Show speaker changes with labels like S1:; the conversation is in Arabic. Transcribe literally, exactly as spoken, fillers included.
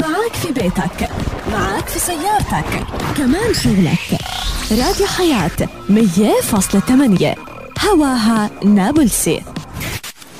S1: معك في بيتك، معك في سيارتك، كمان شغلك. راديو حياة مية فاصلة ثمانية، هواها نابلسي.